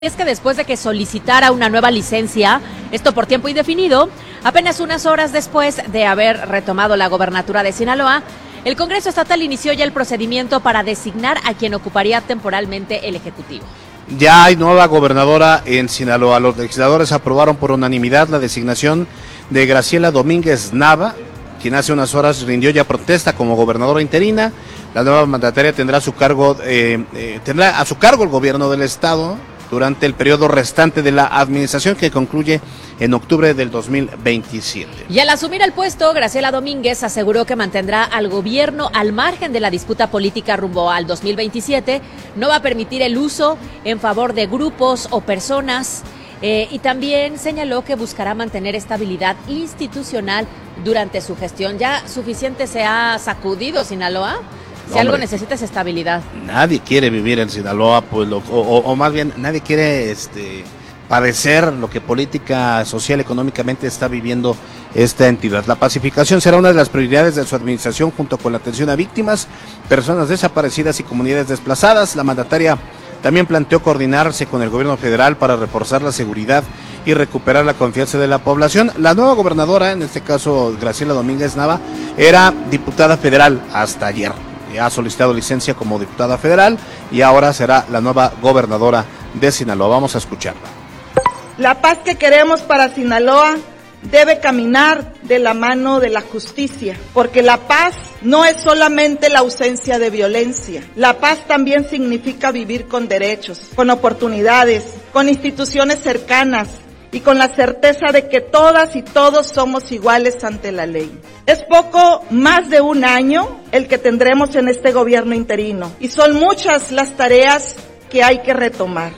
Es que después de que solicitara una nueva licencia, esto por tiempo indefinido, apenas unas horas después de haber retomado la gobernatura de Sinaloa, el Congreso Estatal inició ya el procedimiento para designar a quien ocuparía temporalmente el Ejecutivo. Ya hay nueva gobernadora en Sinaloa. Los legisladores aprobaron por unanimidad la designación de Graciela Domínguez Nava, quien hace unas horas rindió ya protesta como gobernadora interina. La nueva mandataria tendrá a su cargo el gobierno del estado durante el periodo restante de la administración que concluye en octubre del 2027. Y al asumir el puesto, Graciela Domínguez aseguró que mantendrá al gobierno al margen de la disputa política rumbo al 2027, no va a permitir el uso en favor de grupos o personas, y también señaló que buscará mantener estabilidad institucional durante su gestión. ¿Ya suficiente se ha sacudido Sinaloa? Si algo necesita es estabilidad. Nadie quiere vivir en Sinaloa, pues, o más bien, nadie quiere padecer lo que política, social, económicamente está viviendo esta entidad. La pacificación será una de las prioridades de su administración junto con la atención a víctimas, personas desaparecidas y comunidades desplazadas. La mandataria también planteó coordinarse con el gobierno federal para reforzar la seguridad y recuperar la confianza de la población. La nueva gobernadora, en este caso Graciela Domínguez Nava, era diputada federal hasta ayer. Ha solicitado licencia como diputada federal y ahora será la nueva gobernadora de Sinaloa. Vamos a escucharla. La paz que queremos para Sinaloa debe caminar de la mano de la justicia, porque la paz no es solamente la ausencia de violencia. La paz también significa vivir con derechos, con oportunidades, con instituciones cercanas y con la certeza de que todas y todos somos iguales ante la ley. Es poco más de un año el que tendremos en este gobierno interino y son muchas las tareas que hay que retomar.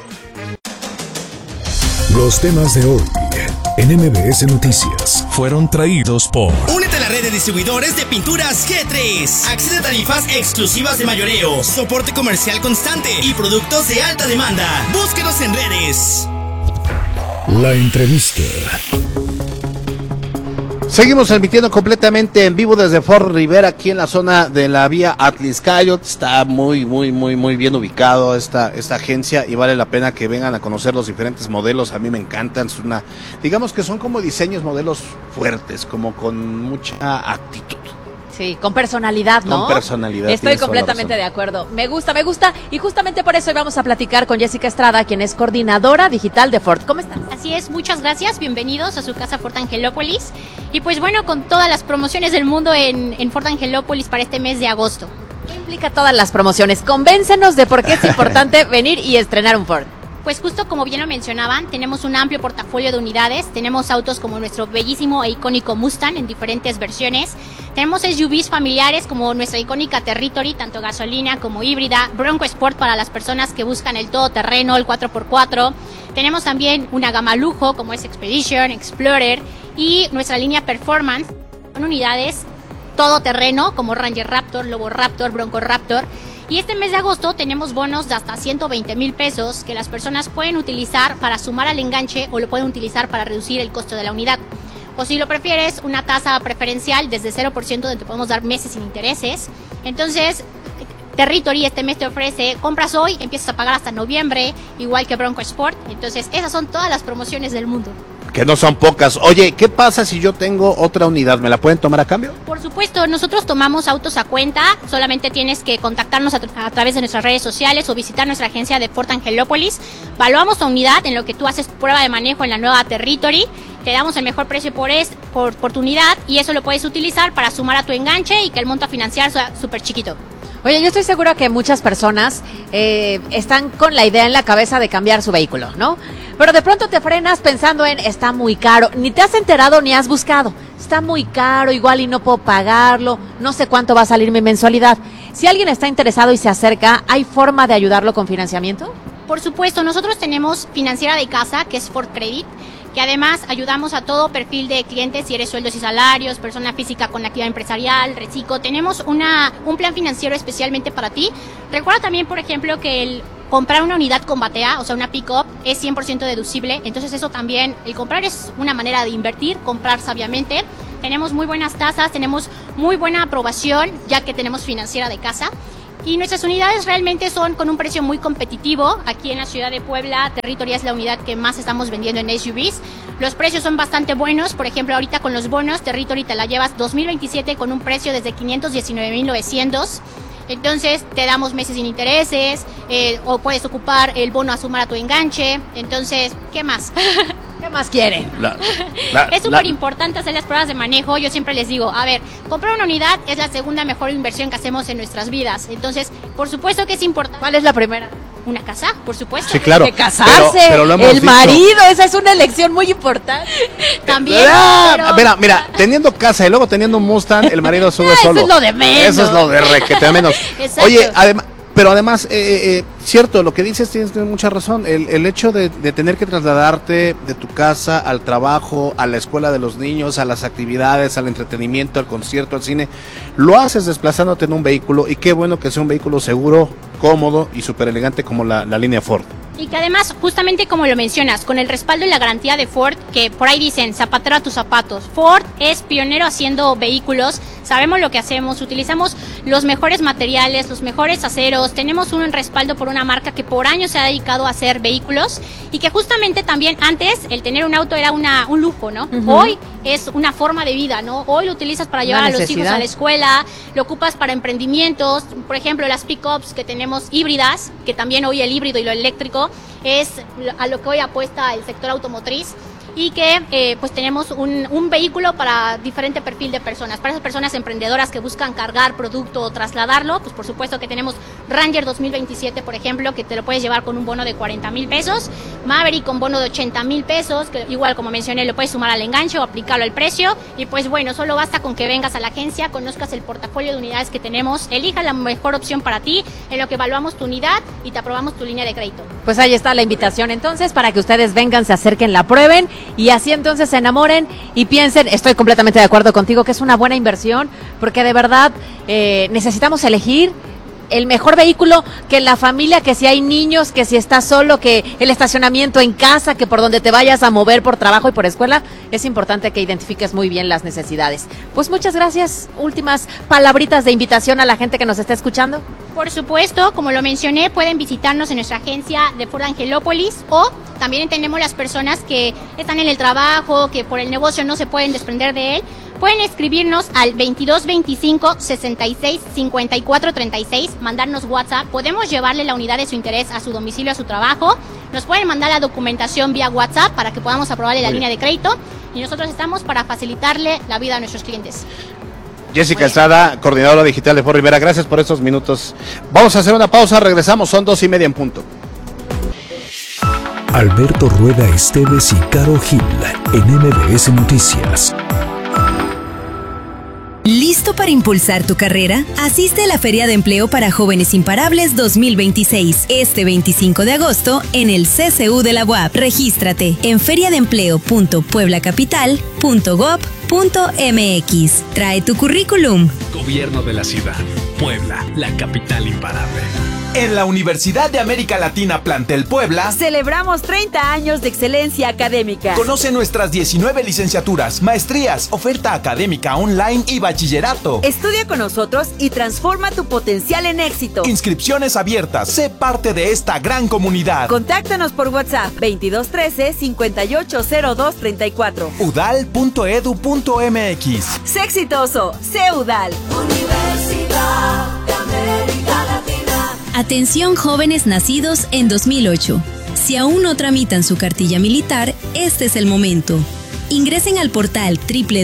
Los temas de hoy en MBS Noticias fueron traídos por... Únete a la red de distribuidores de pinturas G3. Accede a tarifas exclusivas de mayoreo, soporte comercial constante y productos de alta demanda. Búsquenos en redes. La entrevista. Seguimos transmitiendo completamente en vivo desde Fort Rivera, aquí en la zona de la vía Atliscayot. Está muy bien ubicado esta agencia y vale la pena que vengan a conocer los diferentes modelos. A mí me encantan, digamos que son como diseños, modelos fuertes, como con mucha actitud. Sí, con personalidad, ¿no? Con personalidad. Estoy completamente de acuerdo. Me gusta. Y justamente por eso hoy vamos a platicar con Jessica Estrada, quien es coordinadora digital de Ford. ¿Cómo estás? Así es, muchas gracias. Bienvenidos a su casa Ford Angelópolis. Y pues bueno, con todas las promociones del mundo en Ford Angelópolis para este mes de agosto. ¿Qué implica todas las promociones? Convéncenos de por qué es importante venir y estrenar un Ford. Pues justo como bien lo mencionaban, tenemos un amplio portafolio de unidades, tenemos autos como nuestro bellísimo e icónico Mustang en diferentes versiones, tenemos SUVs familiares como nuestra icónica Territory, tanto gasolina como híbrida, Bronco Sport para las personas que buscan el todoterreno, el 4x4, tenemos también una gama lujo como es Expedition, Explorer y nuestra línea Performance, con unidades todoterreno como Ranger Raptor, Lobo Raptor, Bronco Raptor. Y este mes de agosto tenemos bonos de hasta 120,000 pesos que las personas pueden utilizar para sumar al enganche o lo pueden utilizar para reducir el costo de la unidad. O si lo prefieres, una tasa preferencial desde 0% donde te podemos dar meses sin intereses. Entonces, Territory este mes te ofrece, compras hoy, empiezas a pagar hasta noviembre, igual que Bronco Sport. Entonces, esas son todas las promociones del mundo. Que no son pocas. Oye, ¿qué pasa si yo tengo otra unidad? ¿Me la pueden tomar a cambio? Por supuesto, nosotros tomamos autos a cuenta, solamente tienes que contactarnos a través de nuestras redes sociales o visitar nuestra agencia de Ford Angelópolis. Valuamos tu unidad en lo que tú haces prueba de manejo en la nueva Territory, te damos el mejor precio por tu unidad y eso lo puedes utilizar para sumar a tu enganche y que el monto a financiar sea súper chiquito. Oye, yo estoy segura que muchas personas están con la idea en la cabeza de cambiar su vehículo, ¿no? Pero de pronto te frenas pensando en, está muy caro, ni te has enterado ni has buscado. Está muy caro, igual y no puedo pagarlo, no sé cuánto va a salir mi mensualidad. Si alguien está interesado y se acerca, ¿hay forma de ayudarlo con financiamiento? Por supuesto, nosotros tenemos financiera de casa, que es Ford Credit, que además ayudamos a todo perfil de clientes, si eres sueldos y salarios, persona física con actividad empresarial, reciclo. Tenemos un plan financiero especialmente para ti. Recuerda también, por ejemplo, que el comprar una unidad con batea, o sea, una pick-up, es 100% deducible. Entonces eso también, el comprar es una manera de invertir, comprar sabiamente. Tenemos muy buenas tasas, tenemos muy buena aprobación, ya que tenemos financiera de casa. Y nuestras unidades realmente son con un precio muy competitivo. Aquí en la ciudad de Puebla, Territory es la unidad que más estamos vendiendo en SUVs. Los precios son bastante buenos. Por ejemplo, ahorita con los bonos, Territory te la llevas 2027 con un precio desde 519,900. Entonces te damos meses sin intereses, o puedes ocupar el bono a sumar a tu enganche. Entonces, ¿qué más? ¿Qué más quieren? Es súper importante hacer las pruebas de manejo. Yo siempre les digo, a ver, comprar una unidad es la segunda mejor inversión que hacemos en nuestras vidas. Entonces, por supuesto que es importante. ¿Cuál es la primera? Una casa, por supuesto. Sí, claro. De casarse, pero lo hemos el dicho. marido, esa es una elección muy importante. También, pero... Mira, teniendo casa y luego teniendo un Mustang, el marido sube solo. Eso es lo de menos. Eso es lo de requete menos. Exacto. Oye, además, cierto, lo que dices tienes mucha razón. El hecho de tener que trasladarte de tu casa al trabajo, a la escuela de los niños, a las actividades, al entretenimiento, al concierto, al cine, lo haces desplazándote en un vehículo, y qué bueno que sea un vehículo seguro, cómodo y súper elegante como la línea Ford. Y que además, justamente como lo mencionas, con el respaldo y la garantía de Ford, que por ahí dicen, zapatero a tus zapatos. Ford es pionero haciendo vehículos, sabemos lo que hacemos, utilizamos los mejores materiales, los mejores aceros, tenemos un respaldo por una marca que por años se ha dedicado a hacer vehículos, y que justamente también antes el tener un auto era un lujo, ¿no? Uh-huh. Hoy es una forma de vida, ¿no? Hoy lo utilizas para llevar a los hijos a la escuela, lo ocupas para emprendimientos, por ejemplo, las pick-ups que tenemos híbridas, que también hoy el híbrido y lo eléctrico es a lo que hoy apuesta el sector automotriz, y que pues tenemos un vehículo para diferente perfil de personas. Para esas personas emprendedoras que buscan cargar producto o trasladarlo, pues por supuesto que tenemos Ranger 2027, por ejemplo, que te lo puedes llevar con un bono de 40,000 pesos, Maverick con bono de 80,000 pesos, que igual como mencioné lo puedes sumar al enganche o aplicarlo al precio, y pues bueno, solo basta con que vengas a la agencia, conozcas el portafolio de unidades que tenemos, elija la mejor opción para ti, en lo que evaluamos tu unidad y te aprobamos tu línea de crédito. Pues ahí está la invitación entonces para que ustedes vengan, se acerquen, la prueben, y así entonces se enamoren y piensen. Estoy completamente de acuerdo contigo que es una buena inversión, porque de verdad necesitamos elegir el mejor vehículo, que la familia, que si hay niños, que si estás solo, que el estacionamiento en casa, que por donde te vayas a mover por trabajo y por escuela, es importante que identifiques muy bien las necesidades. Pues muchas gracias. Últimas palabritas de invitación a la gente que nos está escuchando. Por supuesto, como lo mencioné, pueden visitarnos en nuestra agencia de Ford Angelópolis, o también tenemos las personas que están en el trabajo, que por el negocio no se pueden desprender de él. Pueden escribirnos al 2225 66 54 36, mandarnos WhatsApp. Podemos llevarle la unidad de su interés a su domicilio, a su trabajo. Nos pueden mandar la documentación vía WhatsApp para que podamos aprobarle la línea de crédito. Y nosotros estamos para facilitarle la vida a nuestros clientes. Jessica Estrada, coordinadora digital de Ford Rivera, gracias por estos minutos. Vamos a hacer una pausa, regresamos, son 2:30 en punto. Alberto Rueda Esteves y Caro Gil en MBS Noticias. ¿Listo para impulsar tu carrera? Asiste a la Feria de Empleo para Jóvenes Imparables 2026, este 25 de agosto en el CCU de la UAP. Regístrate en feriadeempleo.pueblacapital.gov.mx. Trae tu currículum. Gobierno de la ciudad. Puebla, la capital imparable. En la Universidad de América Latina Plantel Puebla celebramos 30 años de excelencia académica. Conoce nuestras 19 licenciaturas, maestrías, oferta académica online y bachillerato. Estudia con nosotros y transforma tu potencial en éxito. Inscripciones abiertas. Sé parte de esta gran comunidad. Contáctanos por WhatsApp 2213-580234. udal.edu.mx. Sé exitoso, sé UDAL. Universidad de América Latina. Atención jóvenes nacidos en 2008. Si aún no tramitan su cartilla militar, este es el momento. Ingresen al portal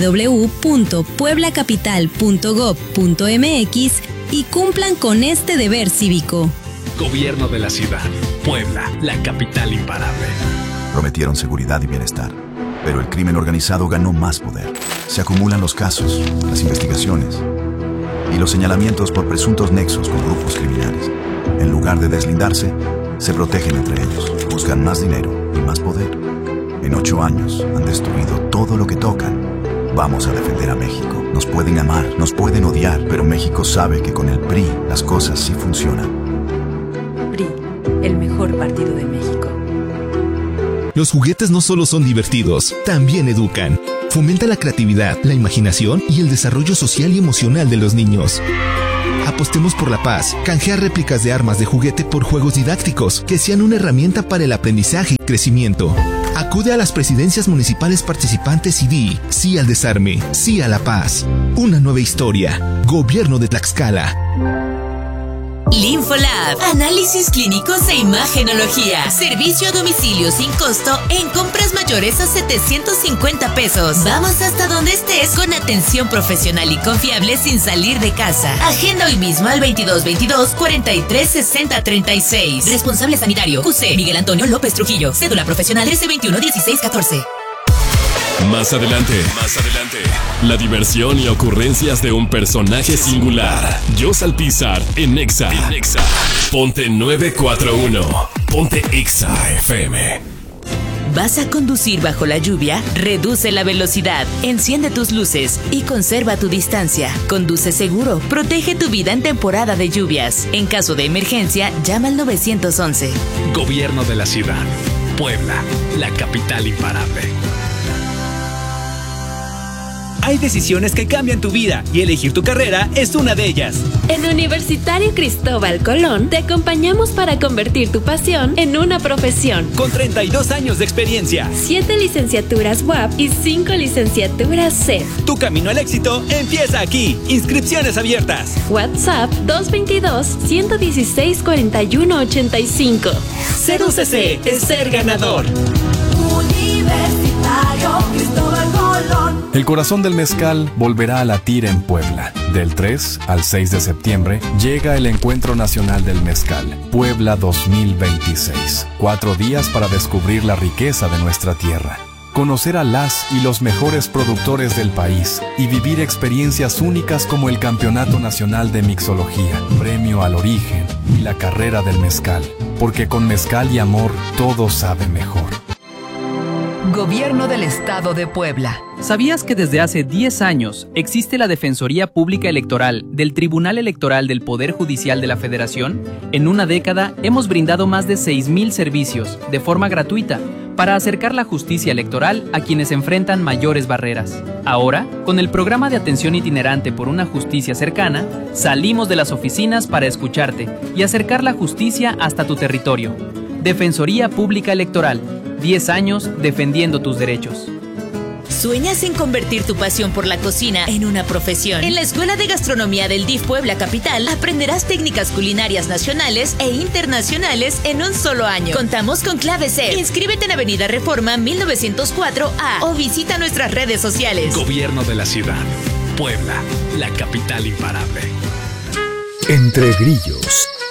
www.pueblacapital.gov.mx y cumplan con este deber cívico. Gobierno de la ciudad. Puebla, la capital imparable. Prometieron seguridad y bienestar, pero el crimen organizado ganó más poder. Se acumulan los casos, las investigaciones y los señalamientos por presuntos nexos con grupos criminales. En lugar de deslindarse, se protegen entre ellos, buscan más dinero y más poder. En 8 años han destruido todo lo que tocan. Vamos a defender a México. Nos pueden amar, nos pueden odiar, pero México sabe que con el PRI las cosas sí funcionan. PRI, el mejor partido de México. Los juguetes no solo son divertidos, también educan. Fomenta la creatividad, la imaginación y el desarrollo social y emocional de los niños. Apostemos por la paz. Canjea réplicas de armas de juguete por juegos didácticos que sean una herramienta para el aprendizaje y crecimiento. Acude a las presidencias municipales participantes y di sí al desarme, sí a la paz. Una nueva historia. Gobierno de Tlaxcala. Linfolab, análisis clínicos e imagenología. Servicio a domicilio sin costo en compras mayores a 750 pesos. Vamos hasta donde estés con atención profesional y confiable sin salir de casa. Agenda hoy mismo al 2222-436036. Responsable sanitario, QC Miguel Antonio López Trujillo. Cédula profesional 1321-1614. Más adelante, la diversión y ocurrencias de un personaje singular. Jos Alpizar en Exa. Ponte 941. Ponte Exa FM. ¿Vas a conducir bajo la lluvia? Reduce la velocidad, enciende tus luces y conserva tu distancia. Conduce seguro, protege tu vida en temporada de lluvias. En caso de emergencia, llama al 911. Gobierno de la ciudad. Puebla, la capital imparable. Hay decisiones que cambian tu vida y elegir tu carrera es una de ellas. En Universitario Cristóbal Colón te acompañamos para convertir tu pasión en una profesión. Con 32 años de experiencia, 7 licenciaturas UAP y 5 licenciaturas CEF. Tu camino al éxito empieza aquí. Inscripciones abiertas. WhatsApp 222-116-4185. Ser UCC es ser ganador. Universitario Cristóbal Colón. El corazón del mezcal volverá a latir en Puebla. Del 3 al 6 de septiembre llega el Encuentro Nacional del Mezcal, Puebla 2026. 4 días para descubrir la riqueza de nuestra tierra, conocer a las y los mejores productores del país y vivir experiencias únicas como el Campeonato Nacional de Mixología, Premio al Origen y la Carrera del Mezcal. Porque con mezcal y amor todo sabe mejor. Gobierno del Estado de Puebla. ¿Sabías que desde hace 10 años existe la Defensoría Pública Electoral del Tribunal Electoral del Poder Judicial de la Federación? En una década hemos brindado más de 6,000 servicios de forma gratuita para acercar la justicia electoral a quienes enfrentan mayores barreras. Ahora, con el programa de atención itinerante por una justicia cercana, salimos de las oficinas para escucharte y acercar la justicia hasta tu territorio. Defensoría Pública Electoral. 10 años defendiendo tus derechos. ¿Sueñas en convertir tu pasión por la cocina en una profesión? En la Escuela de Gastronomía del DIF Puebla Capital aprenderás técnicas culinarias nacionales e internacionales en un solo año. Contamos con clave C. Inscríbete en Avenida Reforma 1904A o visita nuestras redes sociales. Gobierno de la ciudad. Puebla, la capital imparable. Entre grillos.